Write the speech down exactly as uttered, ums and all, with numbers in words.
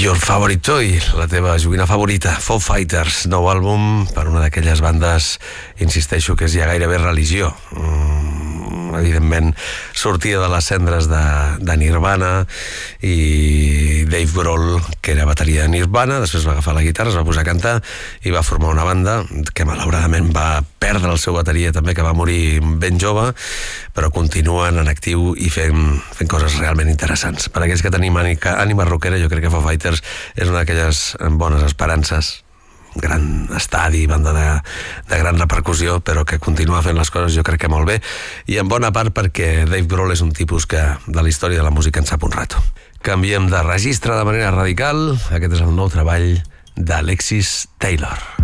Your Favorite Toy, la teva joguina favorita, Foo Fighters, nou àlbum per una d'aquelles bandes, insisteixo, que és ja gairebé religió. Mm, evidentment, sortia de les cendres de, de Nirvana, i Dave Grohl, que era bateria de Nirvana, després va agafar la guitarra, es va posar a cantar i va formar una banda que malauradament va perdre el seu bateria també, que va morir ben jove, però continuen en actiu i fent, fent coses realment interessants. Per aquells que tenim ànima rockera, jo crec que Foo Fighters és una d'aquelles bones esperances, gran estadi, banda de, de gran repercussió, però que continua fent les coses jo crec que molt bé, i en bona part perquè Dave Grohl és un tipus que de la història de la música en sap un rato. Canviem de registre de manera radical. Aquest és el nou treball d'Alexis Taylor.